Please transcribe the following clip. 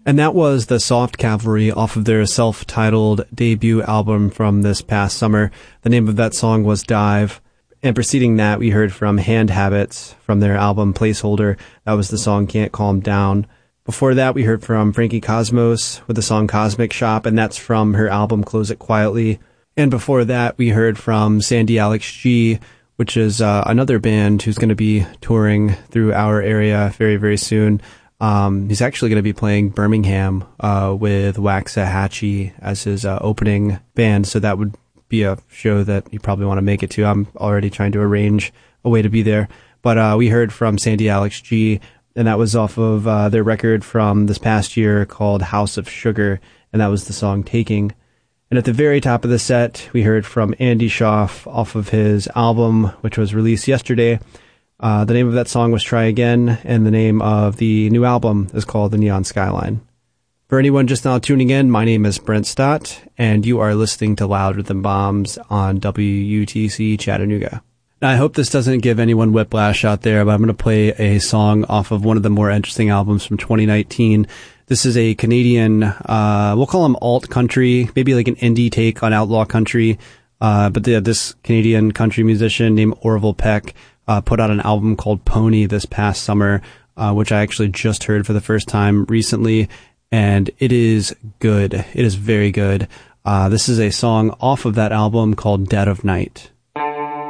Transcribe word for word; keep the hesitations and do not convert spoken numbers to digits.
And that was the Soft Cavalry off of their self-titled debut album from this past summer. The name of that song was Dive. And preceding that, we heard from Hand Habits from their album Placeholder. That was the song Can't Calm Down. Before that, we heard from Frankie Cosmos with the song Cosmic Shop, and that's from her album Close It Quietly. And before that, we heard from Sandy Alex G, which is uh, another band who's going to be touring through our area very, very soon. Um, he's actually going to be playing Birmingham uh, with Waxahachie as his uh, opening band, so that would be a show that you probably want to make it to. I'm already trying to arrange a way to be there. But uh, we heard from Sandy Alex G, and that was off of uh, their record from this past year called House of Sugar, and that was the song Taking. And at the very top of the set, we heard from Andy Schaaf off of his album, which was released yesterday. Uh, the name of that song was Try Again, and the name of the new album is called The Neon Skyline. For anyone just now tuning in, my name is Brent Stott, and you are listening to Louder Than Bombs on W U T C Chattanooga. Now, I hope this doesn't give anyone whiplash out there, but I'm going to play a song off of one of the more interesting albums from twenty nineteen. This is a Canadian, uh, we'll call them alt country, maybe like an indie take on outlaw country, uh, but the, this Canadian country musician named Orville Peck Uh, put out an album called Pony this past summer, uh, which I actually just heard for the first time recently, and it is good. It is very good. Uh, this is a song off of that album called Dead of Night.